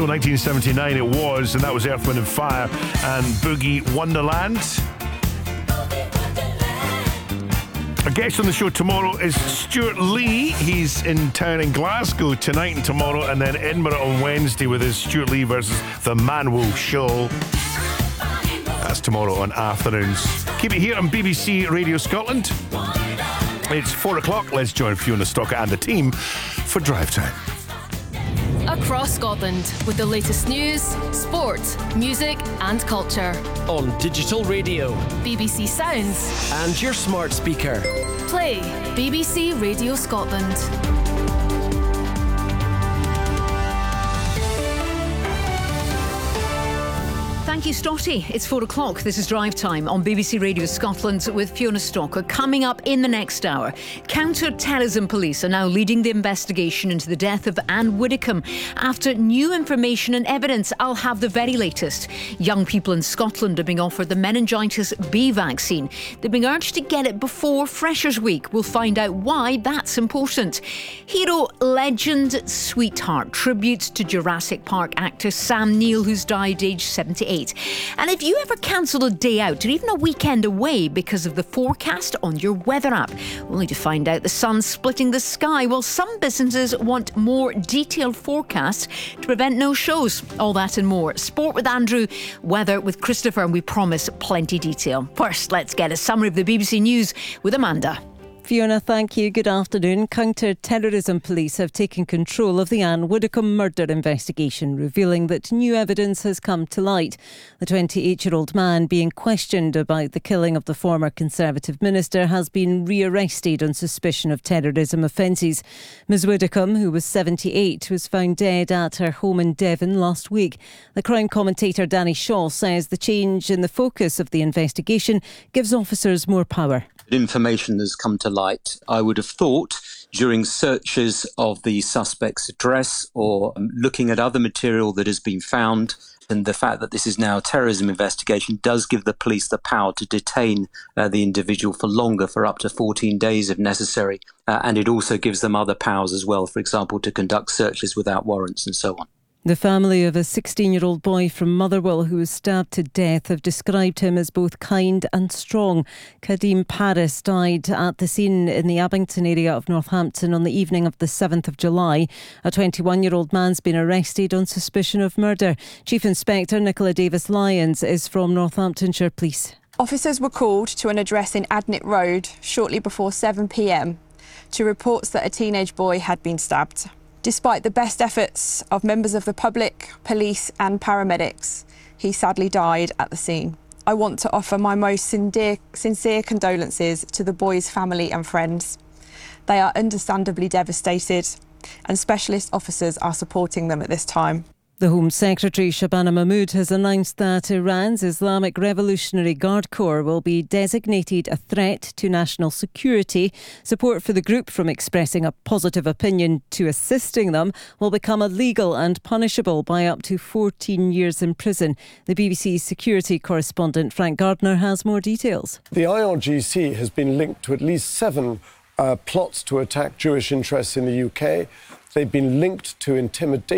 so 1979 it was, and that was Earth, Wind & Fire and Boogie Wonderland. Our guest on the show tomorrow is Stuart Lee. He's in town in Glasgow tonight and tomorrow, and then Edinburgh on Wednesday with his Stuart Lee versus The Manwolf Show. That's tomorrow on Afternoons. Keep it here on BBC Radio Scotland. It's 4 o'clock. Let's join Fiona Stocker and the team for Drive Time. Across Scotland with the latest news, sport, music and culture. On digital radio, BBC Sounds and your smart speaker. Play BBC Radio Scotland. Thank you, Stotty. It's 4 o'clock. This is Drive Time on BBC Radio Scotland with Fiona Stocker. Coming up in the next hour, counter-terrorism police are now leading the investigation into the death of Anne Widdecombe. After new information and evidence, I'll have the very latest. Young people in Scotland are being offered the meningitis B vaccine. They're being urged to get it before Freshers' Week. We'll find out why that's important. Hero, legend, sweetheart. Tribute to Jurassic Park actor Sam Neill, who's died aged 78. And if you ever cancelled a day out or even a weekend away because of the forecast on your weather app, only to find out the sun's splitting the sky, well, some businesses want more detailed forecasts to prevent no-shows. All that and more. Sport with Andrew, weather with Christopher, and we promise plenty detail. First, let's get a summary of the BBC News with Amanda. Fiona, thank you. Good afternoon. Counter-terrorism police have taken control of the Anne Widdecombe murder investigation, revealing that new evidence has come to light. The 28-year-old man being questioned about the killing of the former Conservative minister has been rearrested on suspicion of terrorism offences. Ms Widdecombe, who was 78, was found dead at her home in Devon last week. The crime commentator Danny Shaw says the change in the focus of the investigation gives officers more power. Information has come to light, I would have thought, during searches of the suspect's address or looking at other material that has been found. And the fact that this is now a terrorism investigation does give the police the power to detain the individual for longer, for up to 14 days if necessary. And it also gives them other powers as well, for example, to conduct searches without warrants and so on. The family of a 16-year-old boy from Motherwell who was stabbed to death have described him as both kind and strong. Kadim Paris died at the scene in the Abington area of Northampton on the evening of the 7th of July. A 21-year-old man's been arrested on suspicion of murder. Chief Inspector Nicola Davis-Lyons is from Northamptonshire Police. Officers were called to an address in Adnett Road shortly before 7 p.m. to reports that a teenage boy had been stabbed. Despite the best efforts of members of the public, police and paramedics, he sadly died at the scene. I want to offer my most sincere condolences to the boy's family and friends. They are understandably devastated, and specialist officers are supporting them at this time. The Home Secretary Shabana Mahmood has announced that Iran's Islamic Revolutionary Guard Corps will be designated a threat to national security. Support for the group from expressing a positive opinion to assisting them will become illegal and punishable by up to 14 years in prison. The BBC's security correspondent Frank Gardner has more details. The IRGC has been linked to at least 7 plots to attack Jewish interests in the UK. They've been linked to intimidation